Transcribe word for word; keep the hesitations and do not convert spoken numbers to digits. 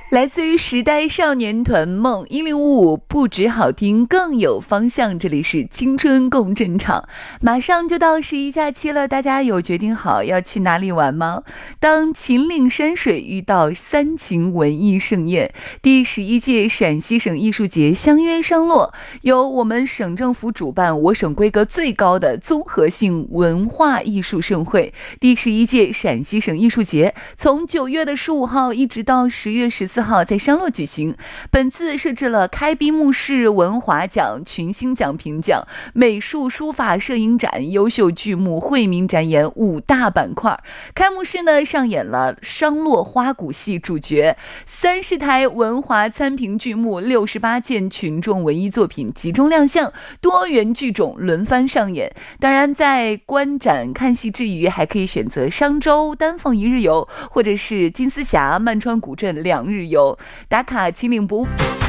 来自于时代少年团梦一零五五，不止好听更有方向。这里是青春共振场，马上就到十一假期了，大家有决定好要去哪里玩吗？当秦岭山水遇到三秦文艺盛宴，第十一届陕西省艺术节相约商洛，由我们省政府主办，我省规格最高的综合性文化艺术盛会。第十一届陕西省艺术节从九月的十五号一直到十月十四号在商洛举行。本次设置了开闭幕式、文华奖、群星奖评奖、美术书法摄影展、优秀剧目、惠民展演五大板块。开幕式呢上演了商洛花鼓戏主角，三十台文华参评剧目，六十八件群众文艺作品集中亮相，多元剧种轮番上演。当然在观展看戏之余，还可以选择商州丹凤一日游，或者是金丝峡、曼川古镇两日游，打卡秦岭博物